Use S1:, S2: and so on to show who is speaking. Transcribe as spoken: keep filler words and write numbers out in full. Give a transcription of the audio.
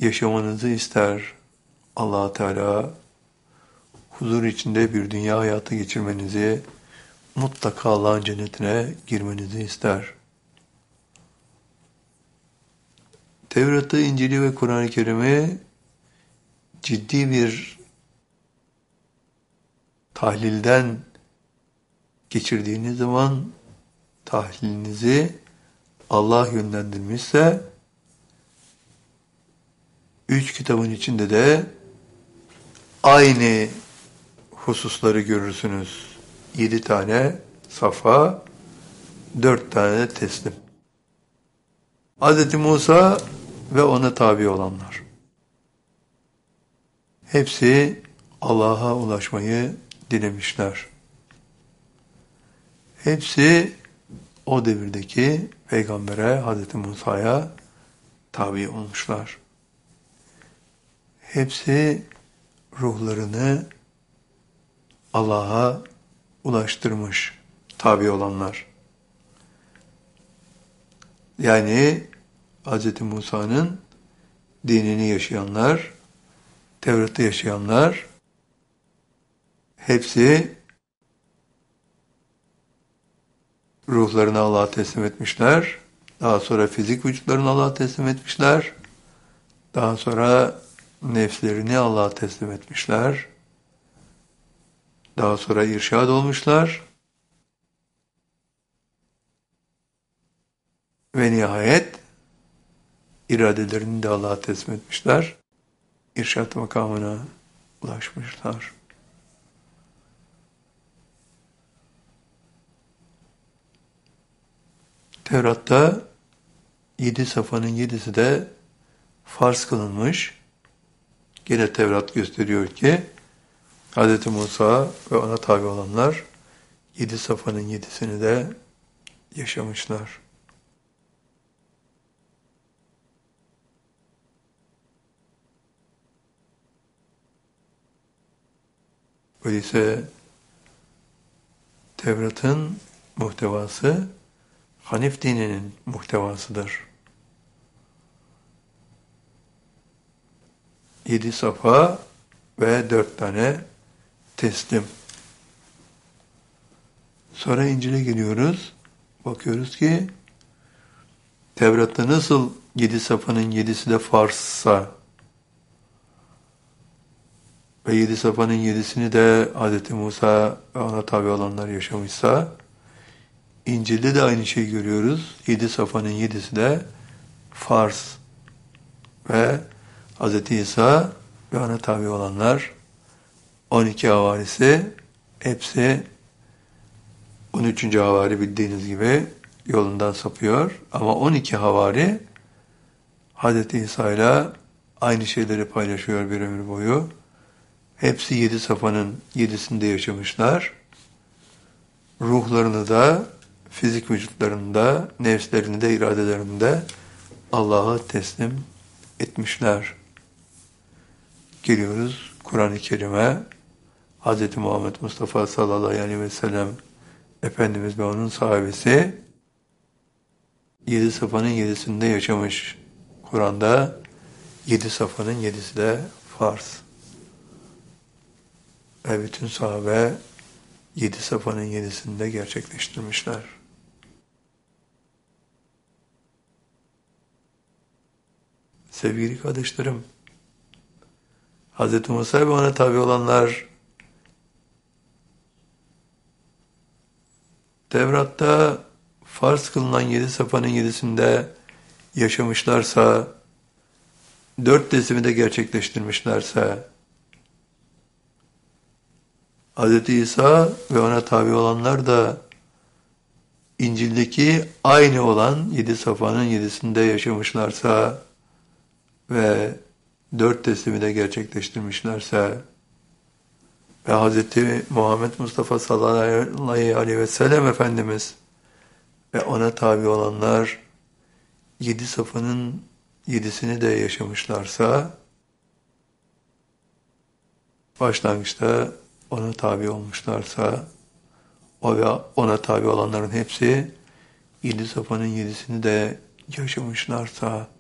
S1: yaşamanızı ister. Allah Teala huzur içinde bir dünya hayatı geçirmenizi, mutlaka Allah'ın cennetine girmenizi ister. Tevrat'ı, İncil'i ve Kur'an-ı Kerim'i ciddi bir tahlilden geçirdiğiniz zaman tahlilinizi Allah yönlendirmişse, üç kitabın içinde de aynı hususları görürsünüz. Yedi tane safa, dört tane de teslim. Hz. Musa ve ona tabi olanlar. Hepsi Allah'a ulaşmayı dilemişler. Hepsi o devirdeki peygambere, Hz. Musa'ya tabi olmuşlar. Hepsi ruhlarını Allah'a ulaştırmış tabi olanlar. Yani Hz. Musa'nın dinini yaşayanlar, Tevrat'ı yaşayanlar, hepsi ruhlarını Allah'a teslim etmişler. Daha sonra fizik vücutlarını Allah'a teslim etmişler. Daha sonra nefslerini Allah'a teslim etmişler. Daha sonra irşad olmuşlar. Ve nihayet iradelerini de Allah'a teslim etmişler. İrşad makamına ulaşmışlar. Tevrat'ta yedi safanın yedisi de farz kılınmış. Yine Tevrat gösteriyor ki Hz. Musa ve ona tabi olanlar yedi safanın yedisini de yaşamışlar. Öyleyse Tevrat'ın muhtevası Hanif dininin muhtevasıdır. Yedi safa ve dört tane teslim. Sonra İncil'e geliyoruz. Bakıyoruz ki Tevrat'ta nasıl yedi safanın yedisi de farzsa ve yedi safanın yedisini de Hz. Musa ve ona tabi olanlar yaşamışsa, İncil'de de aynı şeyi görüyoruz. Yedi safanın yedisi de farz ve Hz. İsa ve ona tabi olanlar, on iki havarisi, hepsi on üçüncü havari bildiğiniz gibi yolundan sapıyor. Ama on iki havari Hz. İsa ile aynı şeyleri paylaşıyor bir ömür boyu. Hepsi yedi safanın yedisinde yaşamışlar. Ruhlarını da, fizik vücutlarını da, nefslerini de, iradelerini de Allah'a teslim etmişler. Geliyoruz Kur'an-ı Kerim'e. Hz. Muhammed Mustafa sallallahu aleyhi ve sellem Efendimiz ve onun sahabesi yedi safanın yedisinde yaşamış. Kur'an'da yedi safanın yedisi de farz. Ve bütün sahabe yedi safanın yedisinde gerçekleştirmişler. Sevgili kardeşlerim, Hz. Musa ve ona tabi olanlar Tevrat'ta farz kılınan yedi safanın yedisinde yaşamışlarsa, dört teslimi de gerçekleştirmişlerse, Hz. İsa ve ona tabi olanlar da İncil'deki aynı olan yedi safanın yedisinde yaşamışlarsa ve dört teslimi de gerçekleştirmişlerse ve Hz. Muhammed Mustafa sallallahu aleyhi ve sellem Efendimiz ve ona tabi olanlar yedi safanın yedisini de yaşamışlarsa, başlangıçta ona tabi olmuşlarsa, o ve ona tabi olanların hepsi yedi safanın yedisini de yaşamışlarsa,